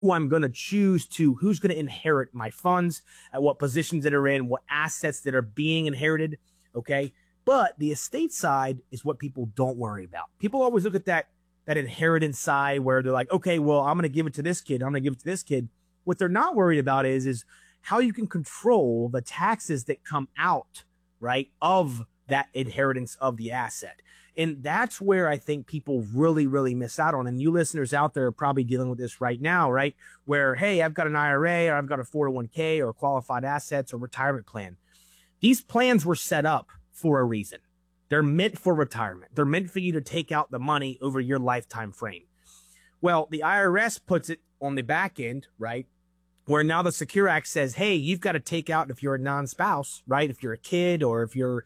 who I'm going to choose to, who's going to inherit my funds, at what positions that are in, what assets that are being inherited. Okay. But the estate side is what people don't worry about. People always look at that inheritance side where they're like, okay, well, I'm going to give it to this kid. I'm going to give it to this kid. What they're not worried about is how you can control the taxes that come out, right, of that inheritance of the asset. And that's where I think people really, really miss out on. And you listeners out there are probably dealing with this right now, right? Where, hey, I've got an IRA or I've got a 401k or qualified assets or retirement plan. These plans were set up for a reason. They're meant for retirement. They're meant for you to take out the money over your lifetime frame. Well, the IRS puts it on the back end, right? Where now the Secure Act says, hey, you've got to take out, if you're a non-spouse, right? If you're a kid, or if you're,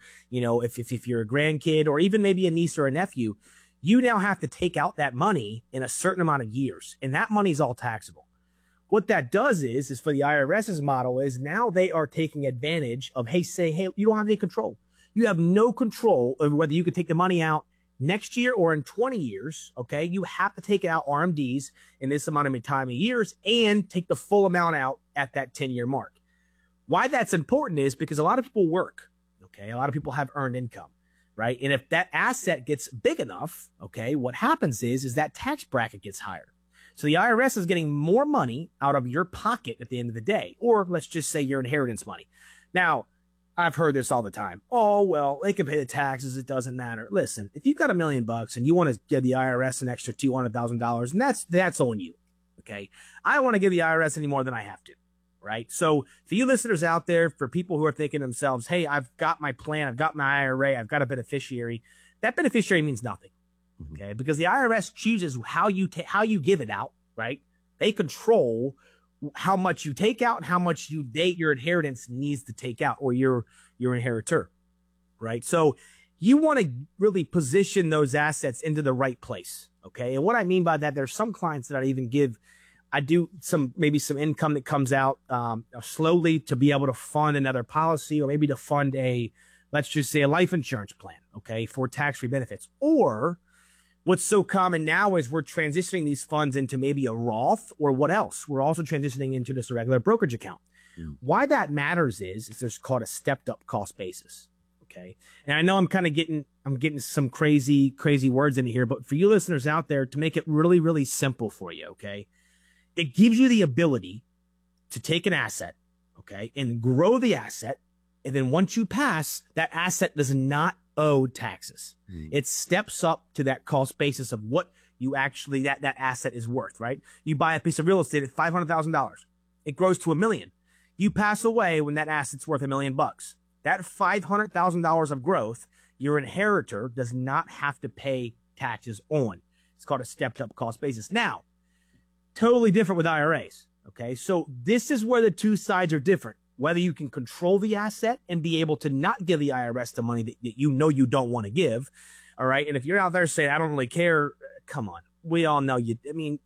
if you're a grandkid, or even maybe a niece or a nephew, you now have to take out that money in a certain amount of years. And that money's all taxable. What that does is for the IRS's model is now they are taking advantage of, hey, you don't have any control. You have no control over whether you can take the money out next year or in 20 years. Okay. You have to take out RMDs in this amount of time of years and take the full amount out at that 10-year mark. Why that's important is because a lot of people work. Okay. A lot of people have earned income, right? And if that asset gets big enough, okay, what happens is that tax bracket gets higher. So the IRS is getting more money out of your pocket at the end of the day, or let's just say your inheritance money. Now, I've heard this all the time. Oh, well, they can pay the taxes. It doesn't matter. Listen, if you've got $1 million and you want to give the IRS an extra $200,000, and that's on you. Okay. I don't want to give the IRS any more than I have to. Right. So for you listeners out there, for people who are thinking to themselves, hey, I've got my plan. I've got my IRA. I've got a beneficiary. That beneficiary means nothing. Okay. Because the IRS chooses how you give it out. Right. They control how much you take out and how much your inheritance needs to take out, or your inheritor, right? So you want to really position those assets into the right place. Okay. And what I mean by that, there's some clients that I do maybe some income that comes out, slowly to be able to fund another policy, or maybe to fund let's just say a life insurance plan. Okay. For tax-free benefits. Or what's so common now is we're transitioning these funds into maybe a Roth, or what else? We're also transitioning into just a regular brokerage account. Why that matters is there's called a stepped up cost basis. Okay. And I know I'm getting some crazy words in here, but for you listeners out there, to make it really, really simple for you. Okay. It gives you the ability to take an asset. Okay. And grow the asset. And then once you pass, that asset does not owe taxes. It steps up to that cost basis of what you actually, that asset is worth, right? You buy a piece of real estate at $500,000. It grows to $1 million. You pass away when that asset's worth $1 million. That $500,000 of growth, your inheritor does not have to pay taxes on. It's called a stepped up cost basis. Now, totally different with IRAs. Okay. So this is where the two sides are different. Whether you can control the asset and be able to not give the IRS the money that you know you don't want to give. All right. And if you're out there saying, I don't really care, come on. We all know you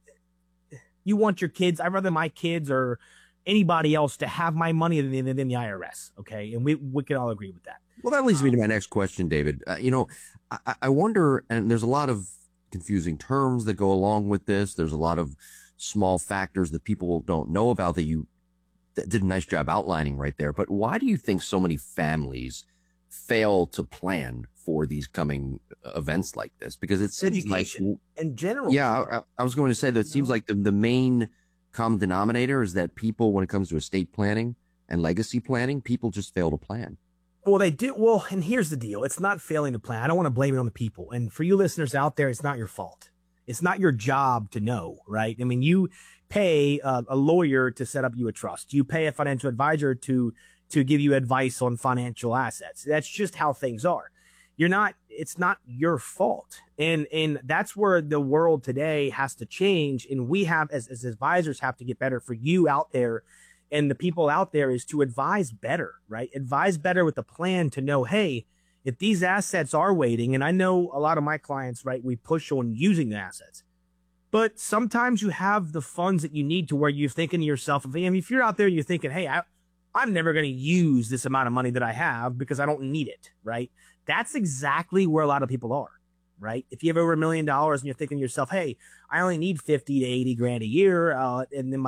want your kids. I'd rather my kids or anybody else to have my money than the IRS. Okay. And we can all agree with that. Well, that leads me to my next question, David. I wonder, and there's a lot of confusing terms that go along with this. There's a lot of small factors that people don't know about that you did a nice job outlining right there. But why do you think so many families fail to plan for these coming events like this? Because it seems education like, in general. Yeah, I was going to say that it seems like the main common denominator is that people, when it comes to estate planning and legacy planning, people just fail to plan. Well, they do. Well, and here's the deal. It's not failing to plan. I don't want to blame it on the people. And for you listeners out there, it's not your fault. It's not your job to know, right? I mean, you pay a lawyer to set up you a trust. You pay a financial advisor to give you advice on financial assets. That's just how things are. It's not your fault. And that's where the world today has to change. And we have, as advisors, have to get better. For you out there and the people out there, is to advise better, right? Advise better with a plan to know, hey, if these assets are waiting, and I know a lot of my clients, right, we push on using the assets, but sometimes you have the funds that you need to where you're thinking to yourself, if you're out there, you're thinking, hey, I'm never going to use this amount of money that I have because I don't need it, right? That's exactly where a lot of people are. right? If you have over $1 million and you're thinking to yourself, hey, I only need 50 to 80 grand a year, and then